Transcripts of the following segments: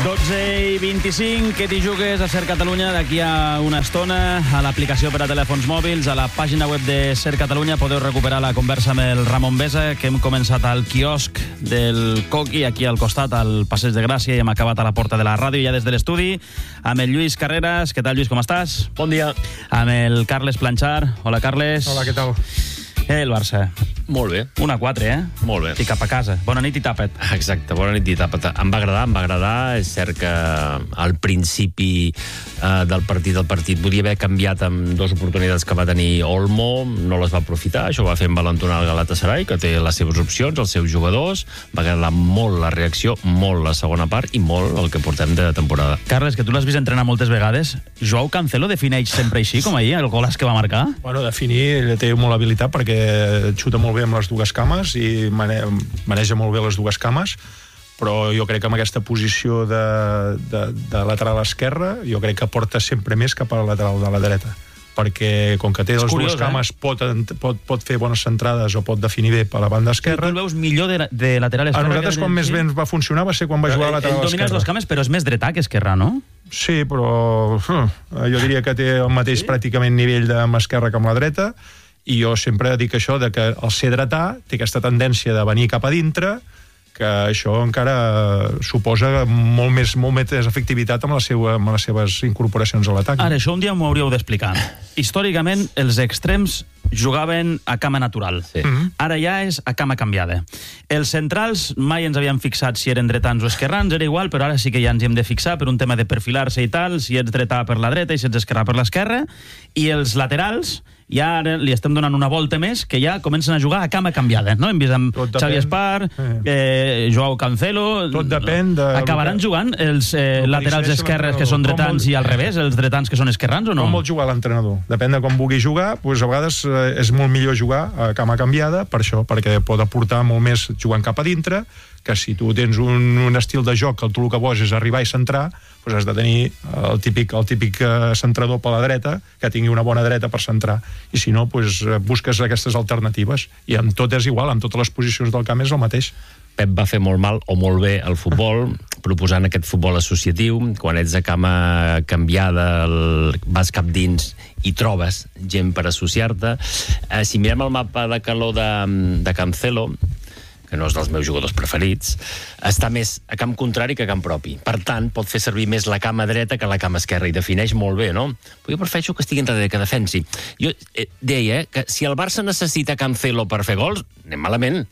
12:25, que t'hi jugues a Ser Catalunya d'aquí a una estona, a l'aplicació per a telèfons mòbils, a la pàgina web de Ser Catalunya podeu recuperar la conversa amb el Ramon Besa, que hem començat al quiosc del Coqui, aquí al costat, al Passeig de Gràcia, i hem acabat a la porta de la ràdio, ja des de l'estudi, amb el Lluís Carreras. Què tal, Lluís, com estàs? Bon dia. Amb el Carles Planchar. Hola, Carles. Hola, què tal? El Barça. Molt bé. 1-4, eh? Molt bé. I cap a casa. Bona nit i tapa't. Exacte, bona nit i tapa't. Em va agradar. És cert que al principi del partit podia haver canviat amb dues oportunitats que va tenir Olmo, no les va aprofitar, això va fer envalentonar el Galatasaray, que té les seves opcions, els seus jugadors. Va agradar molt la reacció, molt la segona part i molt el que portem de temporada. Carles, que tu l'has vist entrenar moltes vegades, Joao Cancelo defineix sempre així, com ahir, el golaç que va marcar? Bueno, definir, ell té molt habilitat perquè xuta molt bé amb les dues cames i maneja molt bé les dues cames, però jo crec que amb aquesta posició de lateral esquerra jo crec que porta sempre més cap al lateral de la dreta, perquè com que té les dues cames pot fer bones centrades o pot definir bé per la banda esquerra. Tu el veus millor de lateral esquerra? A nosaltres quan més bé ens va funcionar va ser quan va jugar a lateral esquerra. Ell domina les dues cames, però és més dretà que esquerra, no? Sí, però jo diria que té el mateix pràcticament nivell amb esquerra que amb la dreta, i jo sempre dic això, de que el ser dretà té aquesta tendència de venir cap a dintre, que això encara suposa molt més efectivitat amb les seves incorporacions a l'atac. Ara, això un dia m'ho hauríeu d'explicar. Històricament, els extrems jugaven a cama natural. Sí. Ara ja és a cama canviada. Els centrals mai ens havíem fixat si eren dretans o esquerrans, era igual, però ara sí que ja ens hi hem de fixar per un tema de perfilar-se i tal, si ets dretà per la dreta i si ets esquerrà per l'esquerra, i els laterals ja ara li estem donant una volta més, que ja comencen a jugar a cama canviada, no? Hem vist amb Xavi Espar, Joao Cancelo... Tot depèn de... Acabaran jugant els laterals esquerres que són dretans i al revés, els dretans que són esquerrans o no? Com vol jugar l'entrenador? Depèn de com vulgui jugar, doncs a vegades és molt millor jugar a cama canviada, per això, perquè pot aportar molt més jugant cap a dintre, que si tu tens un estil de joc que tu el que vols és arribar i centrar, doncs has de tenir el típic centrador per la dreta, que tingui una bona dreta per centrar, i si no, doncs busques aquestes alternatives, i amb tot és igual, amb totes les posicions del camp és el mateix. Pep va fer molt mal o molt bé el futbol, proposant aquest futbol associatiu. Quan ets de cama canviada, vas cap dins i trobes gent per associar-te. Si mirem el mapa de calor de Cancelo, que no és dels meus jugadors preferits, està més a camp contrari que a camp propi. Per tant, pot fer servir més la cama dreta que la cama esquerra, i defineix molt bé, no? Però jo prefereixo que estigui enrere, que defensi. Jo deia que si el Barça necessita Cancelo per fer gols, anem malament.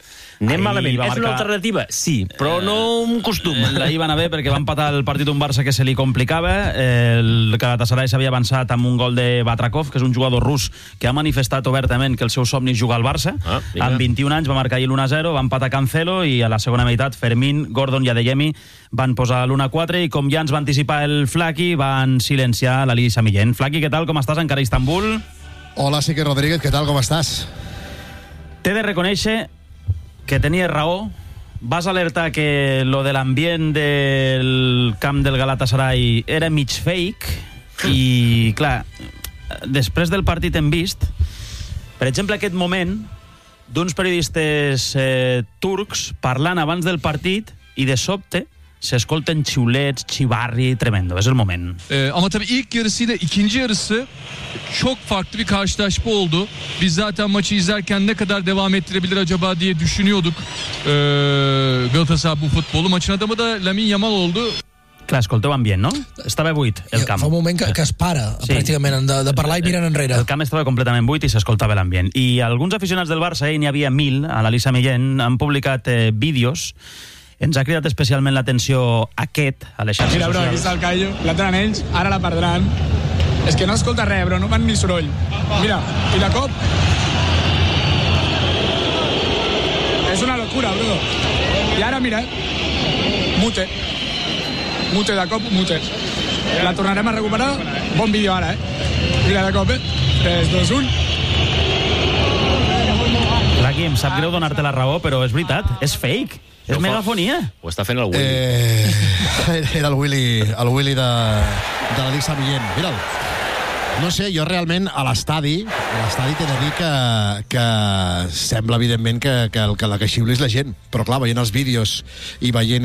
És una alternativa? Sí, però no un costum. Ahir va anar bé perquè va empatar el partit un Barça que se li complicava. El Galatasaray s'havia avançat amb un gol de Batrakov, que és un jugador rus que ha manifestat obertament que el seu somni és jugar al Barça. Amb 21 anys va marcar ahir l'1-0, va empatar Cancelo, i a la segona meitat Fermín, Gordon i Adeyemi van posar l'1-4, i com ja ens va anticipar el Flaqui, van silenciar la Lisa Millén. Flaqui, què tal, com estàs encara a Istanbul? Hola, Sique Rodríguez, què tal, com estàs? T'he de reconèixer que tenies raó. Vas alertar que lo de l'ambient del camp del Galatasaray era mig fake, i clar, després del partit hem vist, per exemple, aquest moment d'uns periodistes turcs parlant abans del partit, i de sobte s'escolten xiulets, xivarri, tremendo. És el moment. Ama tabii ilk yarısıyla ikinci yarısı çok farklı bir karşılaşma oldu. Biz zaten maçı izlerken ne kadar devam ettirebilir acaba diye düşünüyorduk Galatasaray bu futbolu. Maçın adamı da Lamine Yamal oldu. Clar, escolteu ambient, no? Estava buit el camp. Fa un moment que es para, pràcticament, de parlar i miren enrere. El camp estava completament buit i s'escoltava l'ambient. I alguns aficionats del Barça, n'hi havia 1.000, a la Lisa Millén, han publicat vídeos. Ens ha cridat especialment l'atenció aquest, a les xarxes socials. Mira, bro, aquí està el Callo, la tenen ells, ara la perdran. És que no escolta res, bro, no fan ni soroll. Mira, i la cop... És una locura, bro. I ara, mira, mute de cop, mute. La tornarem a recuperar. Bon vídeo ara, Mira de cop, 3, 2, 1. Flaqui, em sap greu donar-te la raó, però és veritat, és fake. És megafonia. Ho està fent el Willy. Era el Willy de la Lisa Millén. Mira'l. No sé, jo realment a l'estadi t'he de dir que sembla evidentment que la que xiula és la gent, però clar, veient els vídeos i veient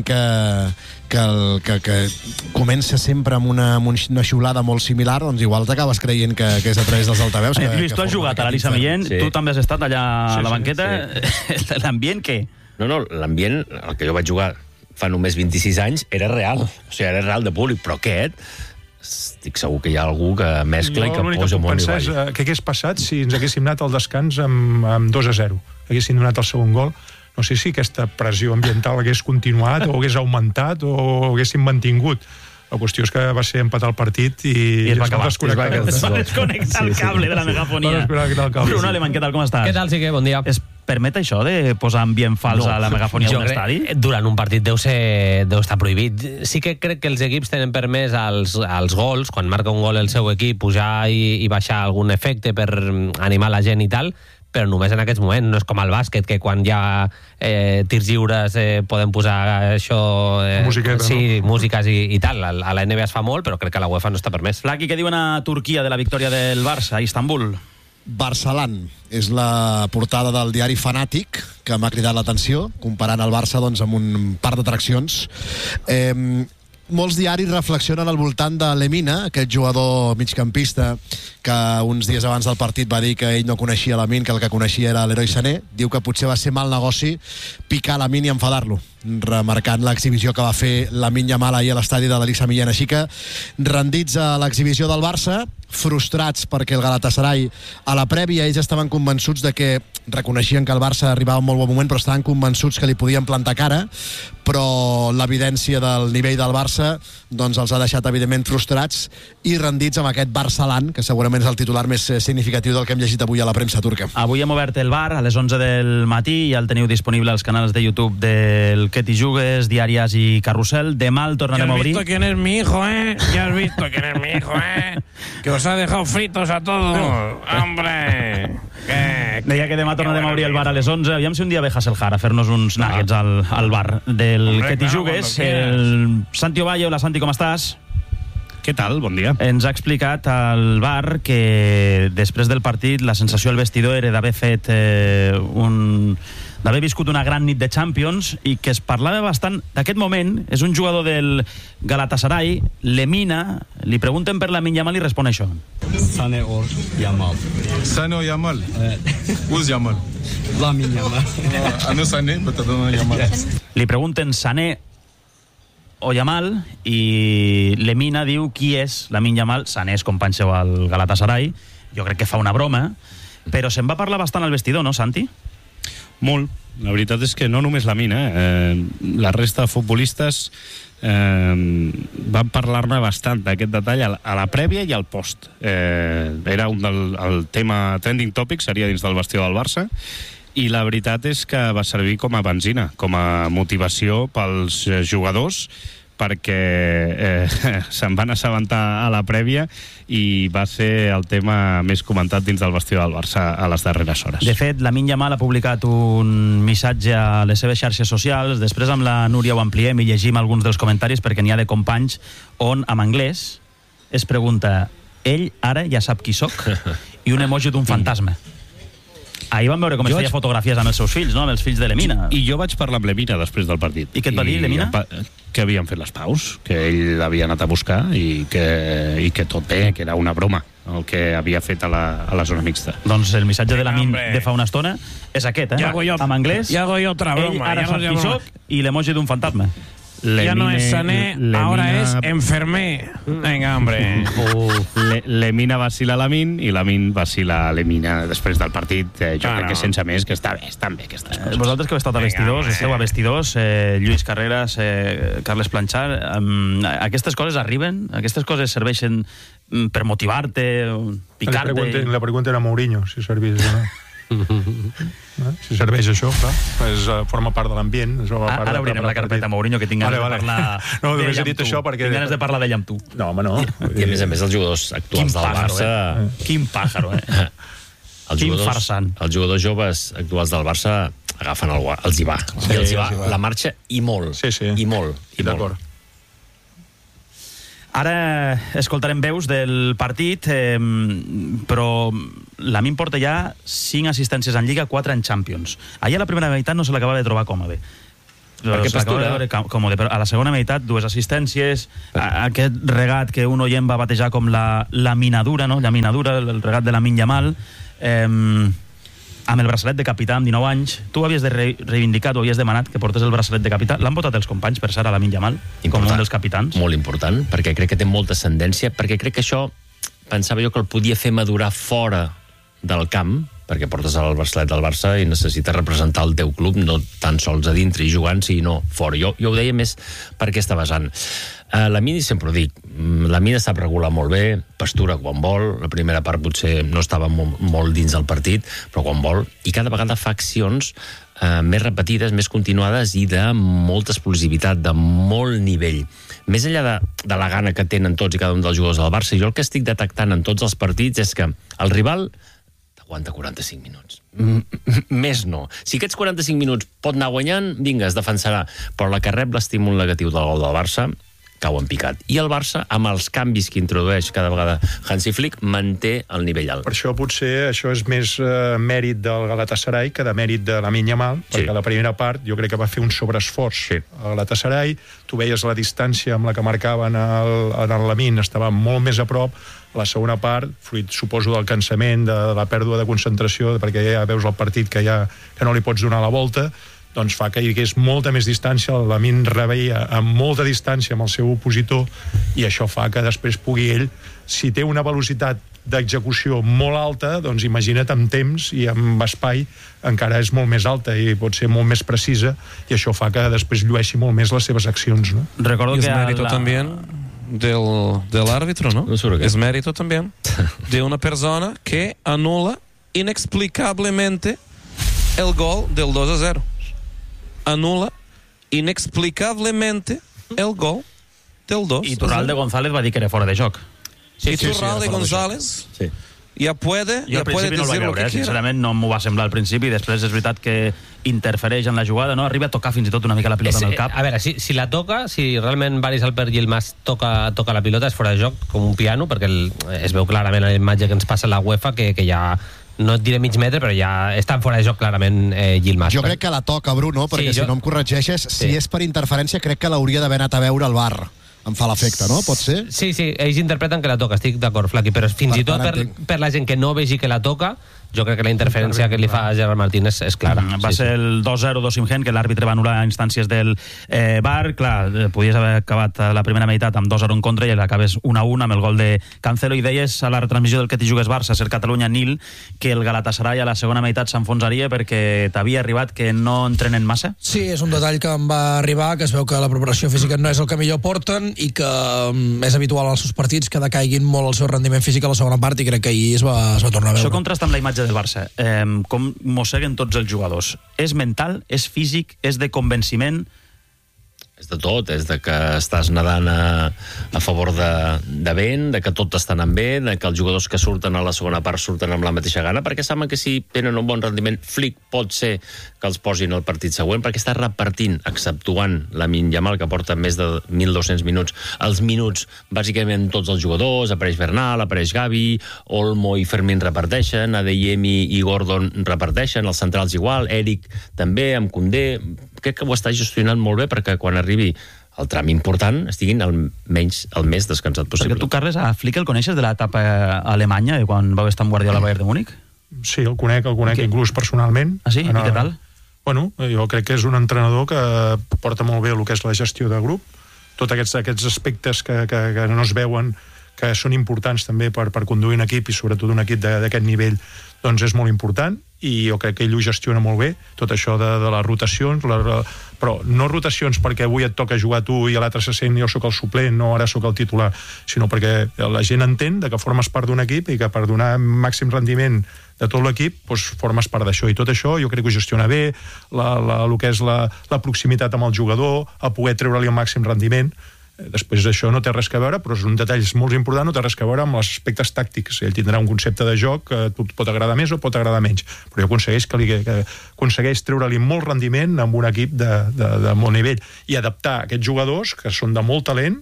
que comença sempre amb una xiulada molt similar, doncs igual t'acabes creient que és a través dels altaveus. Lluís, tu has jugat a l'Elisa Millén, tu també has estat allà a la banqueta. L'ambient què? No, l'ambient, el que jo vaig jugar fa només 26 anys, era real. O sigui, era real de públic, però aquest estic segur que hi ha algú que mescla i que posa molt i ball. Què hagués passat si ens haguéssim anat al descans amb 2-0? Haguéssim donat el segon gol? No sé si aquesta pressió ambiental hagués continuat o hagués augmentat o haguéssim mantingut. La qüestió és que va ser empatar el partit i es va acabar. Es va desconnectar el cable de la megafonia. Bruno Alemany, què tal, com estàs? Què tal, sí que bon dia. Es permet això de posar ambient fals a la megafonia d'un estadi? Durant un partit deu estar prohibit. Sí que crec que els equips tenen permès als gols, quan marca un gol el seu equip, pujar i baixar algun efecte per animar la gent i tal, però només en aquests moments. No és com al bàsquet, que quan hi ha tirs lliures poden posar això... musiqueta, sí, músiques i tal. A la NBA es fa molt, però crec que a la UEFA no està permès. Flaqui, què diuen a Turquia de la victòria del Barça a Istanbul? Barçalan és la portada del diari Fanàtic, que m'ha cridat l'atenció, comparant el Barça doncs, amb un par d'atraccions. Molts diaris reflexionen al voltant de Lemina, aquest jugador migcampista que uns dies abans del partit va dir que ell no coneixia Lamine, que el que coneixia era l'Heroi Sané. Diu que potser va ser mal negoci picar Lamine i enfadar-lo, remarcant l'exhibició que va fer Lamine Yamal ahir a l'estadi de l'Elisa Millén. Així que rendits a l'exhibició del Barça, frustrats perquè el Galatasaray a la prèvia ells estaven convençuts de que reconeixien que el Barça arribava en molt bon moment, però estaven convençuts que li podien plantar cara, però l'evidència del nivell del Barça doncs els ha deixat evidentment frustrats i rendits amb aquest Barçalan, que segurament és el titular més significatiu del que hem llegit avui a la premsa turca. Avui hem obert el bar a les 11 del matí, ja el teniu disponible als canals de YouTube del Que t'hi jugues, Diàries i Carrusel. Demà el tornarem a obrir. Ya has visto quién es mi hijo, ¿eh? Ya has visto quién es mi hijo, ¿eh? Que os ha dejado fritos a todos. ¡Hombre! Deia que demà tornarem a obrir el bar a les 11. Aviam si un dia ve Hasselhar a fer-nos uns nuggets al bar del Que t'hi jugues. El Santi Ovalle, hola Santi, com estàs? Què tal? Bon dia. Ens ha explicat al bar que després del partit la sensació al vestidor era d'haver fet d'haver viscut una gran nit de Champions i que es parlava bastant d'aquest moment. És un jugador del Galatasaray, Lemina, li pregunten per Lamine Yamal i respon això. Sané o Yamal. Sané o Yamal? Who's Yamal? Lamine Yamal. I know Sané, but I don't know Yamal. Li pregunten Sané o Yamal i Lemina diu qui és Lamine Yamal. Sané és company seu al Galatasaray, jo crec que fa una broma, però se'n va parlar bastant al vestidor, no, Santi? Molt. La veritat és que no només Lamine, la resta de futbolistes van parlar-ne bastant d'aquest detall a la prèvia i al post. Era el tema trending topic, seria dins del vestidor del Barça, i la veritat és que va servir com a benzina, com a motivació pels jugadors, perquè se'n van assabentar a la prèvia i va ser el tema més comentat dins del vestidor del Barça a les darreres hores. De fet, Lamine Yamal ha publicat un missatge a les seves xarxes socials. Després amb la Núria ho ampliem i llegim alguns dels comentaris, perquè n'hi ha de companys on, en anglès, es pregunta ell ara ja sap qui soc i un emoji d'un fantasma. Ahir vam veure com es feia fotografies amb els seus fills, no? Amb els fills de Lemina. I jo vaig parlar amb Lemina després del partit. I què et va dir, Lemina? Que havien fet les paus, que ell l'havia anat a buscar i que tot bé, que era una broma el que havia fet a la zona mixta. Doncs el missatge de Lamine de fa una estona és aquest, en anglès. Ya hago yo otra broma. Ell ara sap qui soc i l'emoji d'un fantasma. Ya no es Sané, ahora es enfermé. Venga, hombre. Lemina vacila Lamine i Lamine vacila Lemina després del partit. Jo crec que sense més, que està bé, estan bé aquestes coses. Vosaltres que heu estat a vestidors, esteu a vestidors, Lluís Carreras, Carles Planchar, aquestes coses arriben? Aquestes coses serveixen per motivar-te, picar-te? La pregunta era Mourinho, si servís o no. Si serveix això, clar, forma part de l'ambient. Ara obrirem la carpeta Mourinho, que tinc ganes de parlar tinc ganes de parlar d'ell amb tu. No, home, no. I a més els jugadors actuals del Barça... Quin pàjaro, Quin farsant. Els jugadors joves actuals del Barça agafen els hi va. Els hi va la marxa i molt. I molt. D'acord. Ara escoltarem veus del partit, però Lamine porta ja 5 assistències en Lliga, 4 en Champions. Ahir a la primera meitat no se l'acaba de trobar còmode. Perquè pastura. Còmode, però a la segona meitat 2 assistències, aquest regat que un oient va batejar com la minadura, no? La minadura, el regat de Lamine Yamal, amb el braçalet de capità amb 19 anys. Tu havies de reivindicar, tu havies demanat que portés el braçalet de capità. L'han votat els companys, per cert, a Lamine Yamal, com un dels capitans. Molt important, perquè crec que té molta ascendència, perquè crec que això, pensava jo que el podia fer madurar fora del camp, perquè portes el braçalet del Barça i necessites representar el teu club, no tan sols a dintre i jugant, sinó fora. Jo ho deia més per aquesta vessant. Lamine, sempre ho dic, Lamine sap regular molt bé, pastura quan vol, la primera part potser no estava molt dins del partit, però quan vol, i cada vegada fa accions més repetides, més continuades i de molta explosivitat, de molt nivell. Més enllà de la gana que tenen tots i cada un dels jugadors del Barça, jo el que estic detectant en tots els partits és que el rival aguanta 45 minuts. Més no. Si aquests 45 minuts pot anar guanyant, vinga, es defensarà. Però la que rep l'estímul negatiu del gol del Barça cau en picat. I el Barça, amb els canvis que introdueix cada vegada Hansi Flick, manté el nivell alt. Per això potser això és més mèrit del Galatasaray que de mèrit de Lamine Yamal, perquè la primera part jo crec que va fer un sobreesforç al Galatasaray, tu veies la distància amb la que marcaven el Lamine, estava molt més a prop. La segona part, fruit, suposo, del cansament, de la pèrdua de concentració, perquè ja veus el partit que no li pots donar la volta, doncs fa que hi hagués molta més distància, el Lamine reveia amb molta distància amb el seu opositor, i això fa que després pugui ell, si té una velocitat d'execució molt alta, doncs imagina't amb temps i amb espai encara és molt més alta i pot ser molt més precisa, i això fa que després llueixi molt més les seves accions, ¿no? Recuerdo que mérito también del árbitro, ¿no? Es mérito también de una persona que anula inexplicablemente el gol del 2-0. Anula inexplicablemente el gol del 2-0. I Turralde González va dir que era fora de joc. Y Turralde González ja puede decir no lo que quiera. Sincerament no m'ho va semblar al principi, després és veritat que interfereix en la jugada, no? Arriba a tocar fins i tot una mica la pilota en el cap. A veure, si la toca, si realment Baris Alper Yilmaz toca la pilota, és fora de joc com un piano, perquè es veu clarament a la imatge que ens passa la UEFA que ja, no et diré mig metre, però ja estan fora de joc clarament Yilmaz. Jo crec que la toca, Bruno, perquè si no em corregeixes, si és per interferència, crec que l'hauria d'haver anat a veure al VAR. Em fa l'efecte, no? Pot ser? Sí, ells interpreten que la toca, estic d'acord, Flaqui, però fins i tot per la gent que no vegi que la toca, jo crec que la interferència que li fa a Gerard Martín és clara. Va ser el 2-0 d'Osimhen, que l'àrbitre va anul·lar a instàncies del VAR. Clar, podies haver acabat la primera meitat amb 2-0 en contra i l'acabes 1-1 amb el gol de Cancelo, i deies a la retransmissió del Que t'hi jugues Barça, ser Catalunya Nil, que el Galatasaray a la segona meitat s'enfonsaria perquè t'havia arribat que no entrenen massa? Sí, és un detall que em va arribar, que es veu que la preparació física no és el que millor porten i que és habitual als seus partits que decaiguin molt el seu rendiment físic a la segona part, i crec que ahir es va tornar a veure. Això contrasta amb la imatge del Barça, com mosseguen tots els jugadors. És mental, és físic, és de convenciment? És de tot, és de que estàs nedant a favor de vent, de que tot està anant bé, de que els jugadors que surten a la segona part surten amb la mateixa gana, perquè saben que si tenen un bon rendiment, Flick pot ser que els posin al partit següent, perquè està repartint, exceptuant Lamine Yamal, que porta més de 1.200 minuts, els minuts bàsicament tots els jugadors, apareix Bernal, apareix Gavi, Olmo i Fermín reparteixen, Adeyemi i Gordon reparteixen, els centrals igual, Eric també, amb Koundé. Crec que ho està gestionant molt bé perquè quan arribi el tram important estiguin el més descansat possible. Perquè tu, Carles, a Flick el coneixes de l'etapa alemanya, de quan vau estar amb Guardiola al Bayern de Múnich? Sí, el conec inclús personalment. Ah, sí? I què tal? Bueno, jo crec que és un entrenador que porta molt bé el que és la gestió de grup, tots aquests aspectes que no es veuen, que són importants també per conduir un equip, i sobretot un equip d'aquest nivell, doncs és molt important, i jo crec que ell ho gestiona molt bé, tot això de les rotacions, però no rotacions perquè avui et toca jugar tu i l'altre se sent jo sóc el suplent, no ara sóc el titular, sinó perquè la gent entén que formes part d'un equip i que per donar màxim rendiment de tot l'equip, doncs formes part d'això, i tot això jo crec que ho gestiona bé, el que és la proximitat amb el jugador, a poder treure-li el màxim rendiment. Després d'això no té res a veure, però és un detall molt important, no té res a veure amb els aspectes tàctics. Ell tindrà un concepte de joc que pot agradar més o pot agradar menys, però aconsegueix treure-li molt rendiment amb un equip de molt nivell, i adaptar aquests jugadors que són de molt talent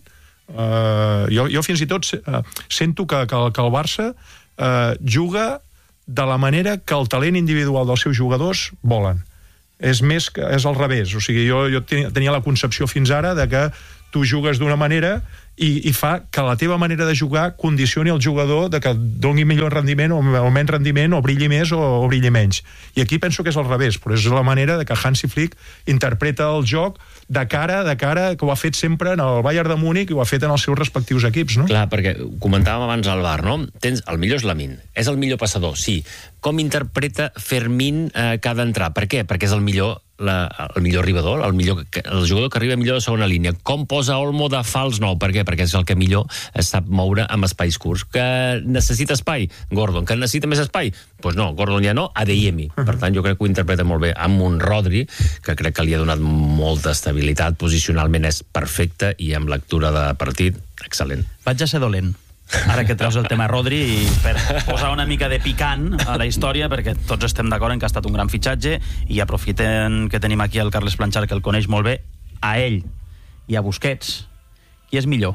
Jo fins i tot sento que el Barça juga de la manera que el talent individual dels seus jugadors volen. És al revés. O sigui, jo tenia la concepció fins ara de que tu jugues d'una manera i fa que la teva manera de jugar condicioni el jugador de que doni millor rendiment o menys rendiment, o brilli més o brilli menys. I aquí penso que és al revés, però és la manera de que Hansi Flick interpreta el joc de cara, que ho ha fet sempre en el Bayern de Múnich i ho ha fet en els seus respectius equips, no? Clar, perquè comentàvem abans al bar, no? El millor és Lamine, és el millor passador, sí. Com interpreta Fermín que ha d'entrar? Per què? Perquè és el millor arribador, el jugador que arriba millor de segona línia. Com posa Olmo de fals 9? Per què? Perquè és el que millor es sap moure amb espais curts. Que necessita espai? Gordon. Que necessita més espai? Doncs no, Gordon ja no, Adeyemi. Per tant, jo crec que ho interpreta molt bé amb un Rodri, que crec que li ha donat molta estabilitat, posicionalment és perfecte i amb lectura de partit, excel·lent. Vaig a ser dolent, ara que treus el tema Rodri, i per posar una mica de picant a la història, perquè tots estem d'acord en que ha estat un gran fitxatge, i aprofiten que tenim aquí el Carles Planchar, que el coneix molt bé, a ell i a Busquets, qui és millor?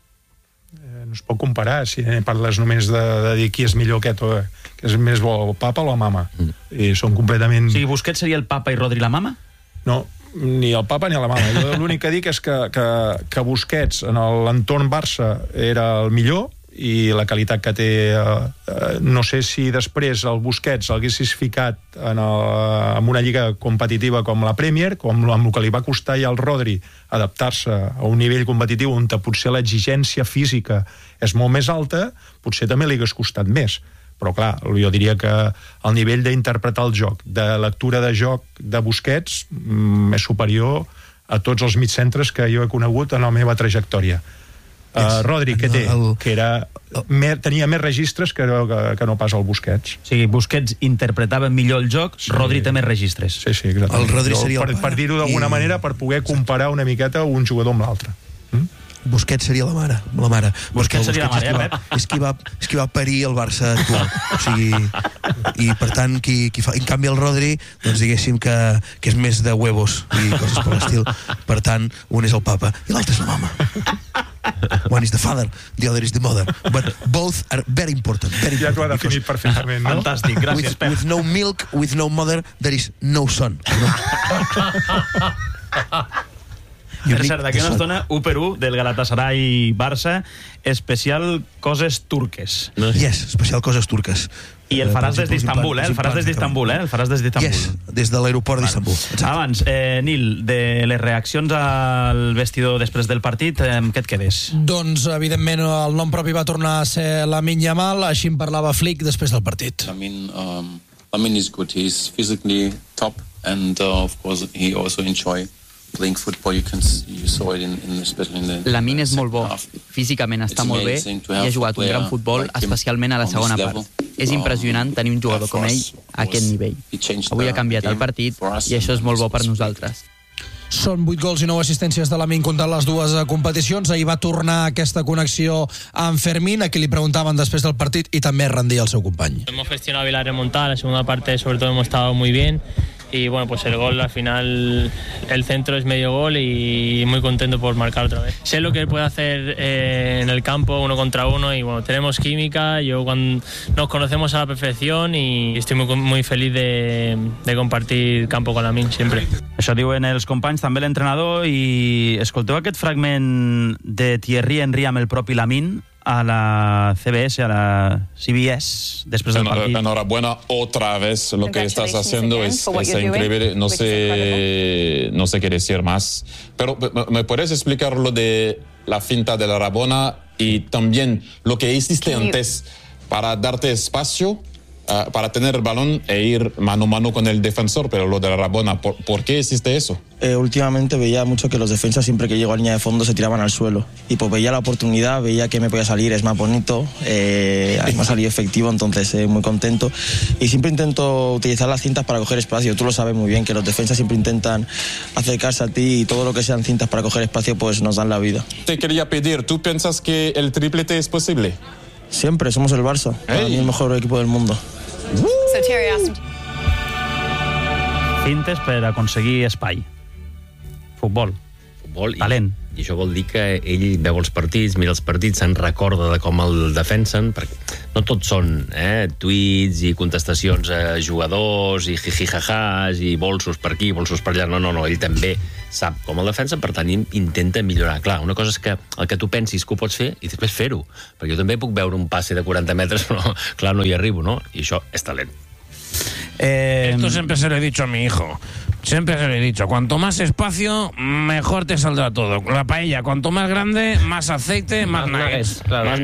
No es pot comparar, si parles només de dir qui és millor aquest, que és més bo, el papa o la mama. I són completament... O sigui, Busquets seria el papa i Rodri la mama? No, ni el papa ni la mama. Jo l'únic que dic és que Busquets en l'entorn Barça era el millor, i la qualitat que té, no sé si després el Busquets l'haguessis ficat en una lliga competitiva com la Premier, amb el que li va costar ja al Rodri adaptar-se a un nivell competitiu on potser l'exigència física és molt més alta, potser també li hagués costat més. Però clar, jo diria que el nivell d'interpretar el joc, de lectura de joc de Busquets, és superior a tots els mitcentres que jo he conegut en la meva trajectòria. Rodri, què té? Que tenia més registres que no pas el Busquets. O sigui, Busquets interpretava millor el joc, Rodri té més registres. Sí, exactament. El Rodri seria el pare. Per dir-ho d'alguna manera, per poder comparar una miqueta un jugador amb l'altre. Busquets seria la mare. Busquets seria la mare, Pep. És qui va parir el Barça actual. O sigui, i per tant, en canvi el Rodri, doncs diguéssim que és més de huevos i coses per l'estil. Per tant, un és el papa i l'altre és la mama. One is the father, the other is the mother. But both are very important. Ja t'ho ha definit perfectament, no? Fantàstic, gràcies, Pep. With no milk, with no mother, there is no son. Per cert, d'aquí una estona, 1-1 del Galatasaray-Barça, especial coses turques. Yes, especial coses turques. I el faràs des d'Istanbul, El faràs des d'Istanbul. Yes, des de l'aeroport d'Istanbul. Abans, Nil, de les reaccions al vestidor després del partit, què et quedes? Doncs, evidentment, el nom propi va tornar a ser Lamine Yamal, així en parlava Flick després del partit. Lamine is good, he's physically top, and of course he also enjoy playing football. You saw it especially in the Lamine és molt bo, físicament està molt bé i ha jugat un gran futbol, especialment a la segona part. És impressionant tenir un jugador com ell a aquest nivell. Avui ha canviat el partit i això és molt bo per nosaltres. Són 8 gols i 9 assistències de Lamine comptant les dues competicions. Ahir va tornar aquesta connexió amb Fermín, a qui li preguntaven després del partit, i també rendia el seu company. Hemos gestionado bien la remontada, la segunda parte sobre todo hemos estado muy bien. Y bueno, pues el gol al final, el centro es medio gol y muy contento por marcar otra vez. Sé lo que puede hacer en el campo 1 contra 1 y bueno, tenemos química, nos conocemos a la perfección y estoy muy feliz de compartir campo con Lamine siempre. Això diuen els companys, també l'entrenador, i escolteu aquest fragment de Thierry Henry amb el propi Lamine a la CBS, a la CBS, después del partido. Enhorabuena otra vez, lo que estás haciendo es increíble, no sé qué decir más, pero ¿me puedes explicar lo de la finta de la Rabona y también lo que hiciste antes para darte espacio, para tener el balón e ir mano a mano con el defensor, pero lo de la Rabona, ¿por qué hiciste eso? Últimamente veía mucho que los defensas siempre que llego a línea de fondo se tiraban al suelo y pues veía la oportunidad, veía que me podía salir, es más bonito, me ha salido efectivo, entonces muy contento y siempre intento utilizar las cintas para coger espacio. Tú lo sabes muy bien que los defensas siempre intentan acercarse a ti y todo lo que sean cintas para coger espacio pues nos dan la vida. Te quería pedir, ¿tú piensas que el triplete es posible? Siempre, somos el Barça, para mí el mejor equipo del mundo. Cintes per aconseguir espai. Futbol. futbol. Talent. I això vol dir que ell veu els partits, mira els partits, se'n recorda de com el defensen, perquè no tots són tuits i contestacions a jugadors i jijijajàs i bolsos per aquí, bolsos per allà. No, ell també sap com el defensen, per tant intenta millorar. Clar, una cosa és que el que tu pensis que ho pots fer i després fer-ho, perquè jo també puc veure un passe de 40 metres, però clar, no hi arribo, no? I això és talent. Esto siempre se lo he dicho a mi hijo. Siempre se lo he dicho. Cuanto más espacio, mejor te saldrá todo. La paella, cuanto más grande, más aceite, más nuggets.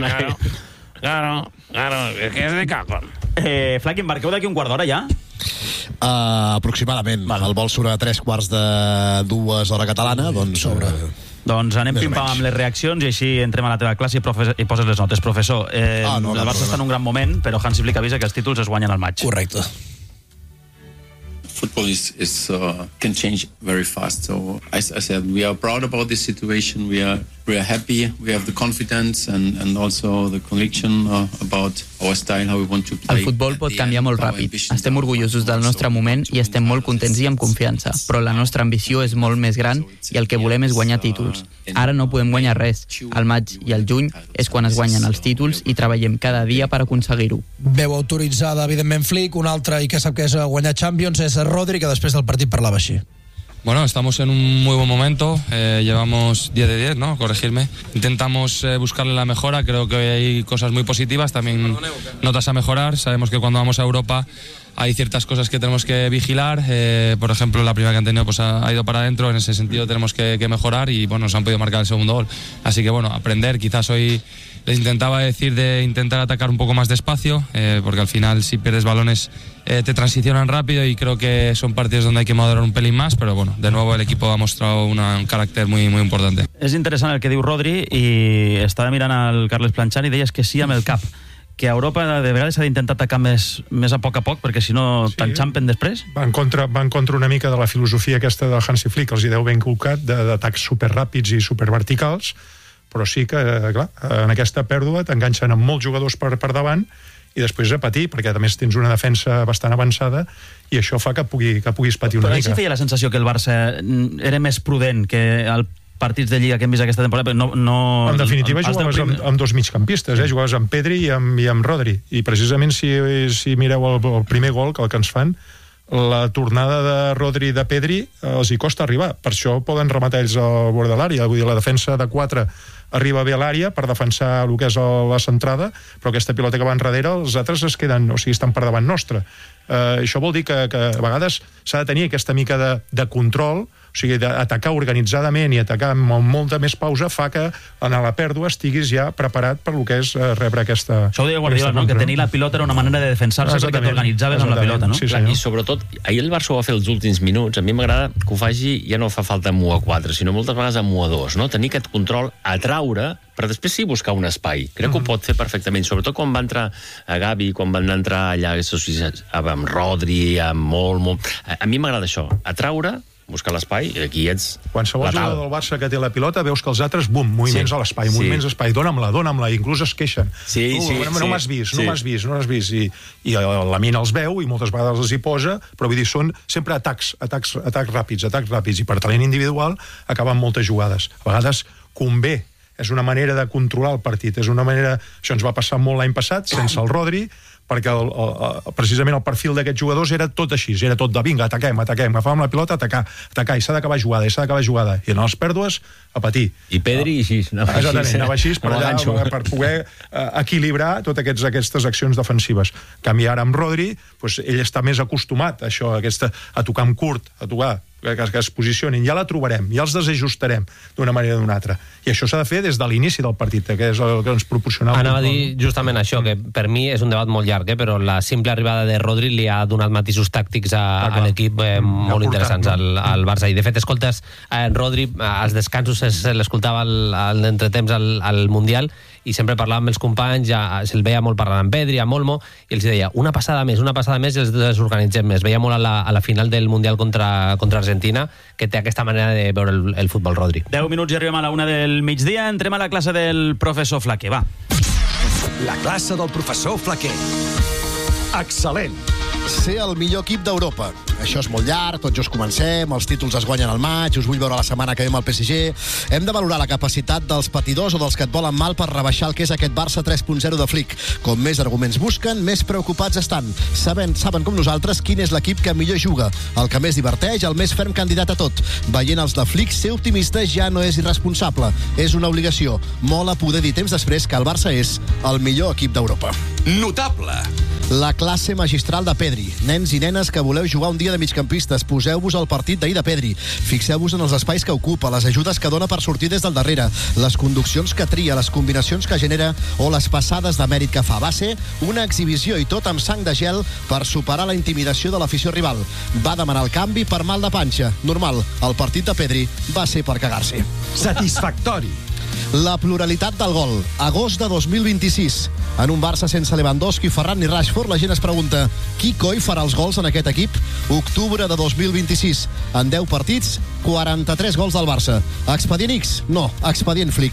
Claro. Es que es de cajón. Flaqui, embarqueu d'aquí un quart d'hora ja? Aproximadament. El vol surt a 3:45 hora catalana, doncs... Doncs anem pim-pam amb les reaccions i així entrem a la teva classe i poses les notes. Professor, el Barça està en un gran moment, però Hansi Flick avisa que els títols es guanyen al maig. Correcte. Football can change very fast. So as I said, we are proud about this situation. We are happy. We have the confidence and also the conviction about our style, how we want to play. El futbol pot canviar molt ràpid. Estem orgullosos del nostre moment i estem molt contents i amb confiança, però la nostra ambició és molt més gran i el que volem és guanyar títols. Ara no podem guanyar res. Al maig i al juny és quan es guanyen els títols i treballem cada dia per aconseguir-ho. Veu autoritzada, evidentment, Flick. Un altre, i que sap que és guanyar Champions, és Rodri, que després del partit parlava així. Bueno, estamos en un muy buen momento, llevamos 10 de 10, ¿no? Corregirme. Intentamos buscarle la mejora, creo que hay cosas muy positivas, también notas a mejorar. Sabemos que cuando vamos a Europa hay ciertas cosas que tenemos que vigilar, por ejemplo, la primera que han tenido pues ha ido para adentro, en ese sentido tenemos que mejorar y bueno, nos han podido marcar el segundo gol. Así que bueno, aprender, quizás hoy les intentaba decir de intentar atacar un poco más despacio, porque al final si pierdes balones te transicionan rápido y creo que son partidos donde hay que madurar un pelín más, pero bueno, de nuevo el equipo ha mostrado un carácter muy, muy importante. És interessant el que diu Rodri i estava mirant el Carles Planchar i deies que sí amb el cap, que a Europa de vegades s'ha d'intentar atacar més a poc, perquè si no t'enxampen després. Va en contra una mica de la filosofia aquesta de Hansi Flick, els hi deu ben colcat, d'atacs superràpids i superverticals, però sí que, clar, en aquesta pèrdua t'enganxen amb molts jugadors per davant i després a patir, perquè a més tens una defensa bastant avançada i això fa que puguis patir una mica. Però sí feia la sensació que el Barça era més prudent que el partits de Lliga que hem vist aquesta temporada, però no... En definitiva jugaves amb dos migcampistes, jugaves amb Pedri i amb Rodri, i precisament si mireu el primer gol que ens fan, la tornada de Rodri i de Pedri els hi costa arribar, per això poden rematar ells al bord de l'àrea, vull dir, la defensa de 4 arriba bé a l'àrea per defensar el que és la centrada, però aquesta pilota que va enrere els altres es queden, o sigui, estan per davant nostre. Això vol dir que a vegades s'ha de tenir aquesta mica de control, o sigui, d'atacar organitzadament i atacar amb molta més pausa fa que en la pèrdua estiguis ja preparat per lo que és rebre aquesta... Això ho deia Guardiola, no? Que tenir la pilota era una manera de defensar-se perquè t'organitzaves amb la pilota, no? Sí, i sobretot, ahir el Barça ho va fer els últims minuts, a mi m'agrada que ho faci, ja no fa falta amb 1 a 4, sinó moltes vegades amb 1 a 2, no? Tenir aquest control, atraure, però després sí buscar un espai. Crec que ho pot fer perfectament, sobretot quan va entrar a Gavi, quan van entrar allà amb Rodri, amb Olmo... A mi m'agrada això, atraure, buscar l'espai, i aquí ets qualsevol jugador del Barça que té la pilota veus que els altres, bum, moviments a l'espai, moviments a l'espai, dóna'm-la, inclús es queixen. No m'has vist, i la mina els veu i moltes vegades els hi posa, però vull dir, són sempre atacs ràpids, i per talent individual acaben moltes jugades. A vegades convé, és una manera de controlar el partit, és una manera... Això ens va passar molt l'any passat, sense el Rodri, perquè precisament el perfil d'aquests jugadors era tot així, era tot de vinga, ataquem, agafàvem la pilota, atacar, i s'ha d'acabar jugada, i en les pèrdues a patir. I Pedri anava així per poder equilibrar totes aquestes accions defensives. En canvi, ara amb Rodri, ell està més acostumat a això, a tocar amb curt, a tocar que es posicionin, ja la trobarem, ja els desajustarem d'una manera o d'una altra. I això s'ha de fer des de l'inici del partit, que és el que ens proporcionava. Anava a dir justament això, que per mi és un debat molt llarg, però la simple arribada de Rodri li ha donat matisos tàctics a l'equip molt interessants al Barça. I de fet, escoltes, Rodri, als descansos l'escoltava a l'entretemps al Mundial, i sempre parlava amb els companys, ja se'l veia molt parlant amb Pedri, amb Olmo, i els deia, una passada més, i els desorganitzem més. Veia molt a la final del Mundial contra Argentina, que té aquesta manera de veure el futbol, Rodri. 10 minuts i arribem a la 1 del migdia. Entrem a la classe del professor Flaquer, va. La classe del professor Flaquer. Excel·lent. ser el millor equip d'Europa. Això és molt llarg, tots just comencem, els títols es guanyen al maig, us vull veure la setmana que ve amb el PSG. Hem de valorar la capacitat dels patidors o dels que et volen mal per rebaixar el que és aquest Barça 3.0 de Flick. Com més arguments busquen, més preocupats estan. Saben com nosaltres quin és l'equip que millor juga, el que més diverteix, el més ferm candidat a tot. Veient els de Flick, ser optimista ja no és irresponsable, és una obligació. Mola poder dir temps després que el Barça és el millor equip d'Europa. Notable. La classe magistral de Pedri. Nens i nenes que voleu jugar un dia de migcampistes, poseu-vos al partit d'ahir de Pedri. Fixeu-vos en els espais que ocupa, les ajudes que dona per sortir des del darrere, les conduccions que tria, les combinacions que genera o les passades de mèrit que fa. Va ser una exhibició i tot amb sang de gel per superar la intimidació de l'afició rival. Va demanar el canvi per mal de panxa. Normal, el partit de Pedri va ser per cagar-se. Satisfactori. La pluralitat del gol. Agost de 2026. En un Barça sense Lewandowski, Ferran ni Rashford, la gent es pregunta qui coi farà els gols en aquest equip? Octubre de 2026. En 10 partits, 43 gols del Barça. Expedient X? No, expedient Flick.